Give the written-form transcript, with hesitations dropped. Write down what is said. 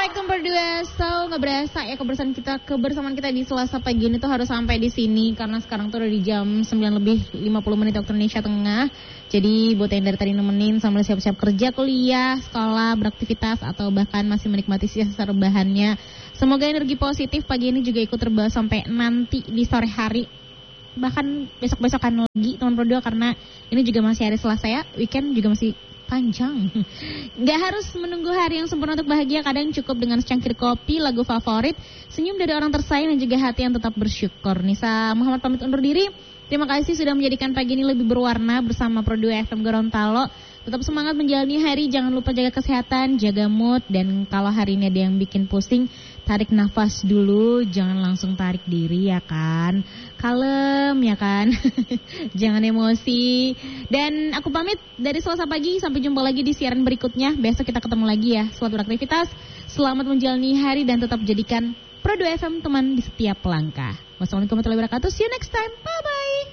Nomor 2, so nggak berasa ya kebersamaan kita di Selasa pagi ini tuh harus sampai di sini karena sekarang tuh udah di jam 9:50 waktu Indonesia Tengah. Jadi buat yang dari tadi nemenin sambil siap-siap kerja, kuliah, sekolah, beraktivitas atau bahkan masih menikmati sisa rebahannya, semoga energi positif pagi ini juga ikut terbawa sampai nanti di sore hari. Bahkan besok-besokan lagi teman Pro 2 karena ini juga masih hari Selasa ya, weekend juga masih panjang. Gak harus menunggu hari yang sempurna untuk bahagia, kadang cukup dengan secangkir kopi, lagu favorit, senyum dari orang tersayang dan juga hati yang tetap bersyukur. Nisa Muhammad pamit undur diri. Terima kasih sudah menjadikan pagi ini lebih berwarna bersama Pro 2 FM Gorontalo. Tetap semangat menjalani hari, jangan lupa jaga kesehatan, jaga mood, dan kalau hari ini ada yang bikin pusing, tarik nafas dulu, jangan langsung tarik diri ya kan. Kalem ya kan. Jangan emosi. Dan aku pamit dari Selasa pagi, sampai jumpa lagi di siaran berikutnya. Besok kita ketemu lagi ya. Selamat beraktivitas, selamat menjalani hari, dan tetap jadikan Pro 2 FM teman di setiap langkah. Wassalamualaikum warahmatullahi wabarakatuh. See you next time. Bye bye.